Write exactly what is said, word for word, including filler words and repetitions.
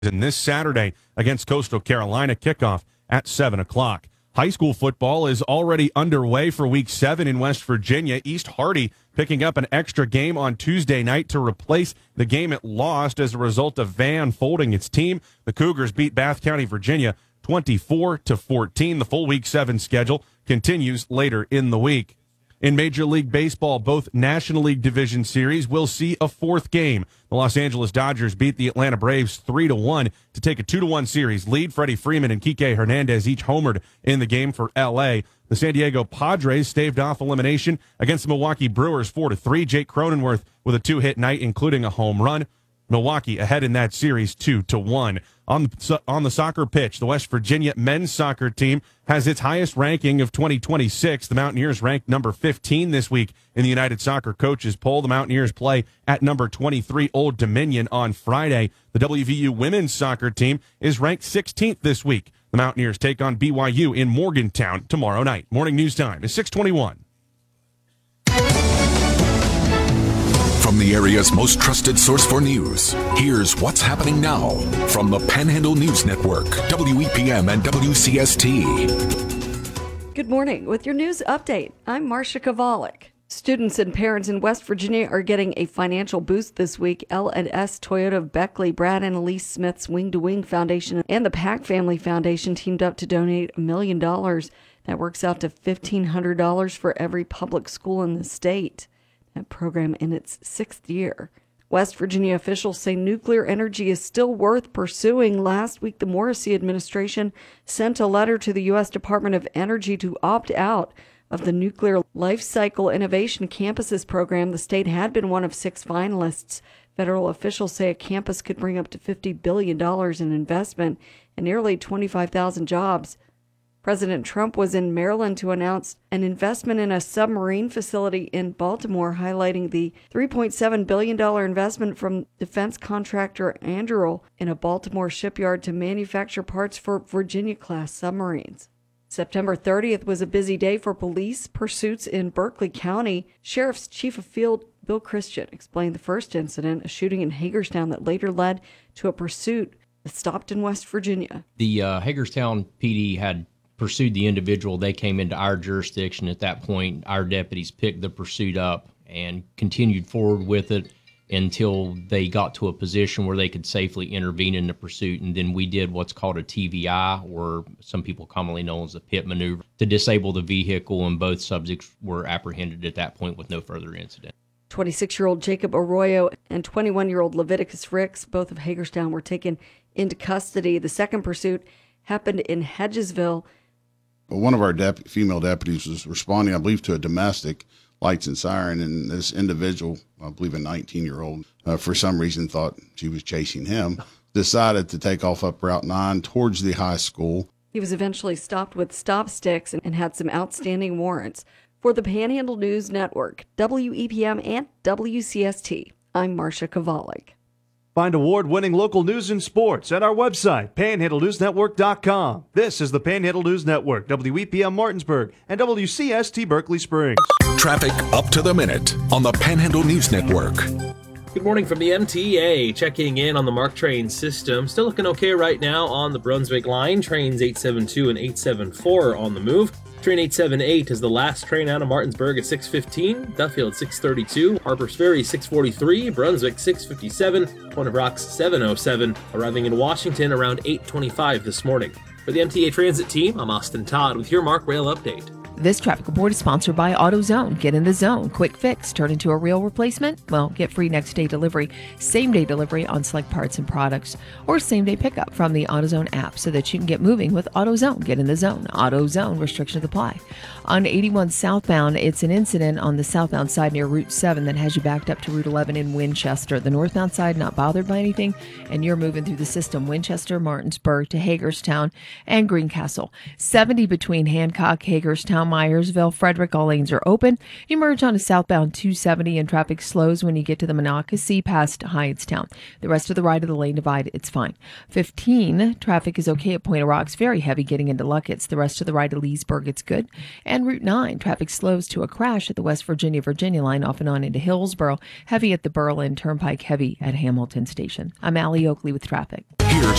And this Saturday against Coastal Carolina, kickoff at seven o'clock. High school football is already underway for week seven in West Virginia. East Hardy picking up an extra game on Tuesday night to replace the game it lost as a result of Van folding its team. The Cougars beat Bath County, Virginia twenty-four to fourteen. The full week seven schedule continues later in the week. In Major League Baseball, both National League Division Series will see a fourth game. The Los Angeles Dodgers beat the Atlanta Braves three to one to take a two to one series lead. Freddie Freeman and Kike Hernandez each homered in the game for L A. The San Diego Padres staved off elimination against the Milwaukee Brewers four to three. Jake Cronenworth with a two-hit night, including a home run. Milwaukee ahead in that series two to one. On the, on the soccer pitch, the West Virginia men's soccer team has its highest ranking of twenty twenty-six. The Mountaineers ranked number fifteen this week in the United Soccer Coaches poll. The Mountaineers play at number twenty-three Old Dominion on Friday. The W V U women's soccer team is ranked sixteenth this week. The Mountaineers take on B Y U in Morgantown tomorrow night. Morning news time is six twenty-one. From the area's most trusted source for news, here's what's happening now from the Panhandle News Network, W E P M and W C S T. Good morning. With your news update, I'm Marcia Kovalik. Students and parents in West Virginia are getting a financial boost this week. L and S Toyota of Beckley, Brad and Elise Smith's Wing to Wing Foundation and the Pack Family Foundation teamed up to donate a million dollars. That works out to fifteen hundred dollars for every public school in the state. That program in its sixth year. West Virginia officials say nuclear energy is still worth pursuing. Last week, the Morrissey administration sent a letter to the U S Department of Energy to opt out of the Nuclear Life Cycle Innovation Campuses program. The state had been one of six finalists. Federal officials say a campus could bring up to fifty billion dollars in investment and nearly twenty-five thousand jobs. President Trump was in Maryland to announce an investment in a submarine facility in Baltimore, highlighting the three point seven billion dollars investment from defense contractor Anduril in a Baltimore shipyard to manufacture parts for Virginia-class submarines. September thirtieth was a busy day for police pursuits in Berkeley County. Sheriff's Chief of Field Bill Christian explained the first incident, a shooting in Hagerstown that later led to a pursuit that stopped in West Virginia. The uh, Hagerstown P D had pursued the individual. They came into our jurisdiction. At that point, our deputies picked the pursuit up and continued forward with it until they got to a position where they could safely intervene in the pursuit. And then we did what's called a T V I, or some people commonly know as a pit maneuver, to disable the vehicle, and both subjects were apprehended at that point with no further incident. twenty-six-year-old Jacob Arroyo and twenty-one-year-old Leviticus Ricks, both of Hagerstown, were taken into custody. The second pursuit happened in Hedgesville. One of our dep- female deputies was responding, I believe, to a domestic lights and siren, and this individual, I believe a nineteen-year-old, uh, for some reason thought she was chasing him, decided to take off up Route nine towards the high school. He was eventually stopped with stop sticks and had some outstanding warrants. For the Panhandle News Network, W E P M and W C S T, I'm Marcia Kovalik. Find award-winning local news and sports at our website, panhandle news network dot com. This is the Panhandle News Network, W E P M Martinsburg, and W C S T Berkeley Springs. Traffic up to the minute on the Panhandle News Network. Good morning from the M T A. Checking in on the MARC train system. Still looking okay right now on the Brunswick line. Trains eight seven two and eight seven four are on the move. Train eight seven eight is the last train out of Martinsburg at six fifteen, Duffield six thirty-two, Harpers Ferry six forty-three, Brunswick six fifty-seven, Point of Rocks seven oh seven, arriving in Washington around eight twenty-five this morning. For the M T A Transit team, I'm Austin Todd with your MARC Rail Update. This traffic report is sponsored by AutoZone. Get in the zone. Quick fix. Turn into a real replacement? Well, get free next day delivery, same day delivery on select parts and products, or same day pickup from the AutoZone app so that you can get moving with AutoZone. Get in the zone. AutoZone. Restrictions apply. On eighty-one southbound, it's an incident on the southbound side near Route seven that has you backed up to Route eleven in Winchester. The northbound side not bothered by anything, and you're moving through the system. Winchester, Martinsburg to Hagerstown and Greencastle. seventy between Hancock, Hagerstown, Myersville, Frederick, all lanes are open. You merge onto southbound two seventy and traffic slows when you get to the Monocacy past Hyattstown. The rest of the ride of the lane divide, it's fine. fifteen, traffic is okay at Point of Rocks, very heavy getting into Luckett's. The rest of the ride to Leesburg, it's good. And Route nine, traffic slows to a crash at the West Virginia Virginia line off and on into Hillsboro, heavy at the Berlin Turnpike, heavy at Hamilton Station. I'm Allie Oakley with traffic. Here's